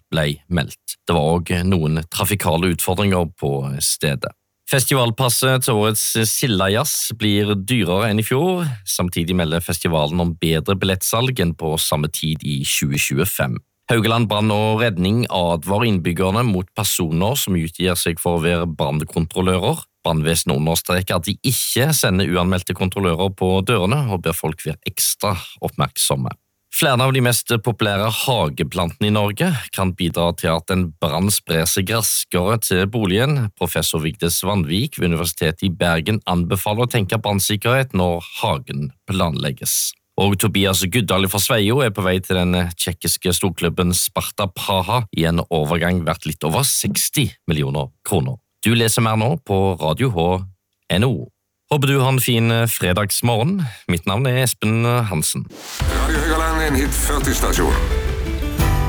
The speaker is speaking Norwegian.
ble meldt. Det var også noen trafikale utfordringer på stedet. Festivalpasset til årets Sildajazz blir dyrere enn i fjor. Samtidig melder festivalen om bedre billettsalg enn på samme tid i 2025. Haugaland brann og redning advarer innbyggerne mot personer som utgir seg for å være brannkontrollører. Brannvesenet understreker at de ikke sender uanmeldte kontrollører på dørene og ber folk være ekstra oppmerksomme. Flere av de mest populære hageplantene i Norge kan bidra til at en brann sprer seg raskere til boligen. Professor Vigdis Vanvik ved Universitetet i Bergen anbefaler å tenke brannsikkerhet når hagen planlegges. Og Tobias Guddal fra Sveio er på vei til den tsjekkiske storklubben Sparta Praha i en overgang verdt litt over 60 millioner kroner. Du leser mer nå på radioh.no. Håper du har en fin fredagsmorgen. Mitt navn er Espen Hansen. Radio Haugaland, en hit 40-stasjon.